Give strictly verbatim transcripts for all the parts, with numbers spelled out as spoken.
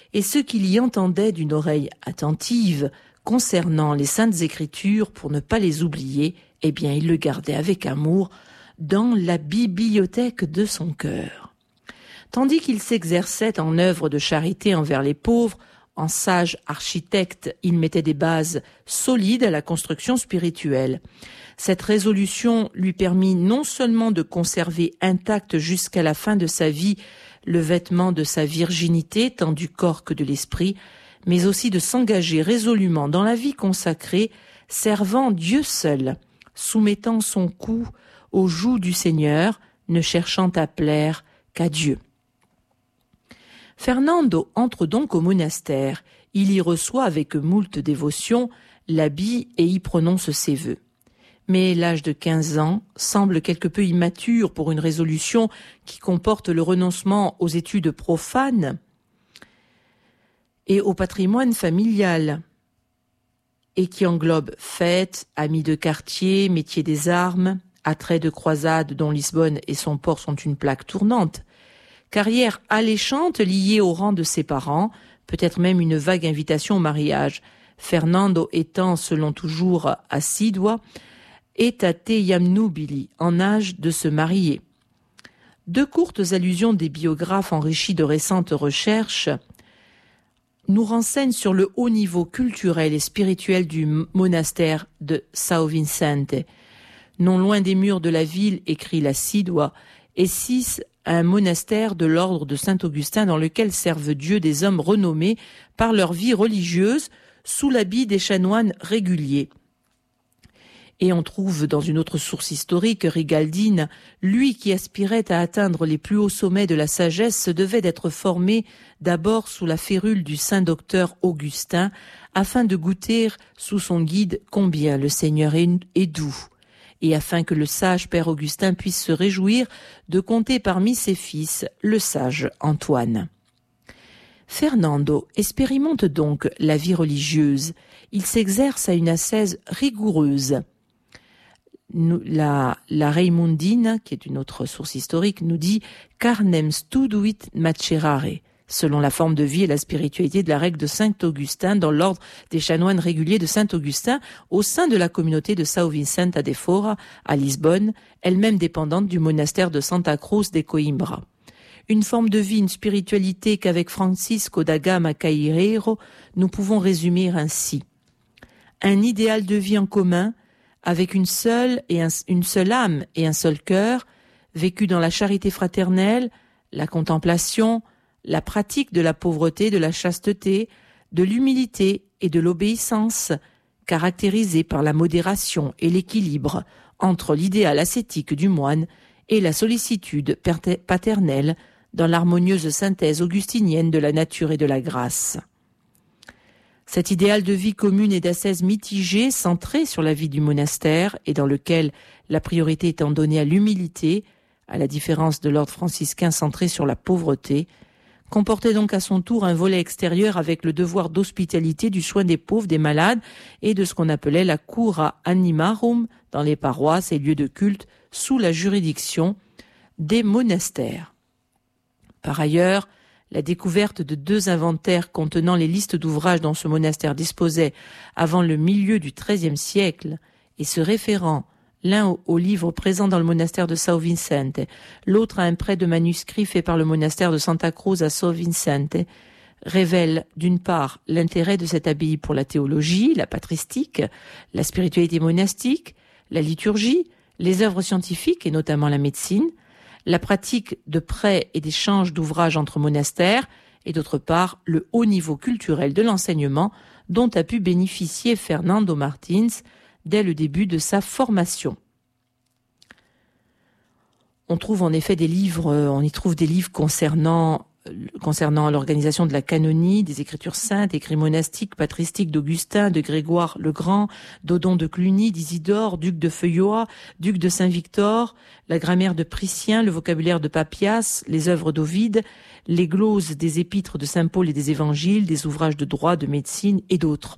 et ce qu'il y entendait d'une oreille attentive concernant les Saintes Écritures pour ne pas les oublier, eh bien il le gardait avec amour dans la bibliothèque de son cœur. Tandis qu'il s'exerçait en œuvre de charité envers les pauvres, en sage architecte, il mettait des bases solides à la construction spirituelle. Cette résolution lui permit non seulement de conserver intact jusqu'à la fin de sa vie le vêtement de sa virginité, tant du corps que de l'esprit, mais aussi de s'engager résolument dans la vie consacrée, servant Dieu seul, soumettant son cou au joug du Seigneur, ne cherchant à plaire qu'à Dieu. Fernando entre donc au monastère. Il y reçoit avec moult dévotion l'habit et y prononce ses vœux. Mais l'âge de quinze ans semble quelque peu immature pour une résolution qui comporte le renoncement aux études profanes et au patrimoine familial, et qui englobe fêtes, amis de quartier, métier des armes, attraits de croisade dont Lisbonne et son port sont une plaque tournante, carrière alléchante liée au rang de ses parents, peut-être même une vague invitation au mariage, Fernando étant, selon toujours Assidua, etate iam nubili, en âge de se marier. Deux courtes allusions des biographes enrichis de récentes recherches nous renseignent sur le haut niveau culturel et spirituel du monastère de São Vicente. Non loin des murs de la ville, écrit l'Assidua, et six un monastère de l'ordre de Saint-Augustin dans lequel servent Dieu des hommes renommés par leur vie religieuse sous l'habit des chanoines réguliers. Et on trouve dans une autre source historique, Rigaldine, lui qui aspirait à atteindre les plus hauts sommets de la sagesse se devait d'être formé d'abord sous la férule du saint docteur Augustin, afin de goûter sous son guide combien le Seigneur est, est doux, et afin que le sage père Augustin puisse se réjouir de compter parmi ses fils le sage Antoine. Fernando expérimente donc la vie religieuse. Il s'exerce à une ascèse rigoureuse. Nous, la, la Raymondine, qui est une autre source historique, nous dit « carnem studuit macerare », selon la forme de vie et la spiritualité de la règle de Saint-Augustin dans l'ordre des chanoines réguliers de Saint-Augustin au sein de la communauté de São Vicente de Fora à Lisbonne, elle-même dépendante du monastère de Santa Cruz de Coimbra. Une forme de vie, une spiritualité qu'avec Francisco da Gama Caeireiro, nous pouvons résumer ainsi. Un idéal de vie en commun, avec une seule, et un, une seule âme et un seul cœur, vécu dans la charité fraternelle, la contemplation, la pratique de la pauvreté, de la chasteté, de l'humilité et de l'obéissance, caractérisée par la modération et l'équilibre entre l'idéal ascétique du moine et la sollicitude paternelle dans l'harmonieuse synthèse augustinienne de la nature et de la grâce. Cet idéal de vie commune et d'ascèse mitigée, centré sur la vie du monastère et dans lequel la priorité étant donnée à l'humilité, à la différence de l'ordre franciscain centré sur la pauvreté, comportait donc à son tour un volet extérieur avec le devoir d'hospitalité, du soin des pauvres, des malades et de ce qu'on appelait la cura animarum dans les paroisses et lieux de culte sous la juridiction des monastères. Par ailleurs, la découverte de deux inventaires contenant les listes d'ouvrages dont ce monastère disposait avant le milieu du treizième siècle et se référant l'un au, au livre présent dans le monastère de São Vicente, l'autre à un prêt de manuscrit fait par le monastère de Santa Cruz à São Vicente, révèle d'une part l'intérêt de cette abbaye pour la théologie, la patristique, la spiritualité monastique, la liturgie, les œuvres scientifiques et notamment la médecine, la pratique de prêts et d'échanges d'ouvrages entre monastères, et d'autre part le haut niveau culturel de l'enseignement dont a pu bénéficier Fernando Martins dès le début de sa formation. On trouve en effet des livres, on y trouve des livres concernant concernant l'organisation de la canonie, des écritures saintes, écrits monastiques, patristiques d'Augustin, de Grégoire le Grand, d'Odon de Cluny, d'Isidore, duc de Feuillois, duc de Saint-Victor, la grammaire de Priscien, le vocabulaire de Papias, les œuvres d'Ovide, les gloses des épîtres de Saint Paul et des évangiles, des ouvrages de droit, de médecine et d'autres.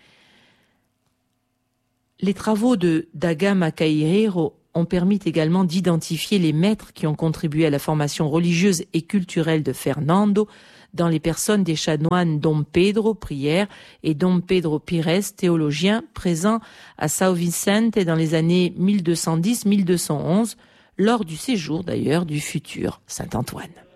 Les travaux de da Gama Caeireiro ont permis également d'identifier les maîtres qui ont contribué à la formation religieuse et culturelle de Fernando dans les personnes des chanoines Dom Pedro, prière, et Dom Pedro Pires, théologien, présent à São Vicente dans les années mille deux cent dix à mille deux cent onze, lors du séjour d'ailleurs du futur Saint Antoine.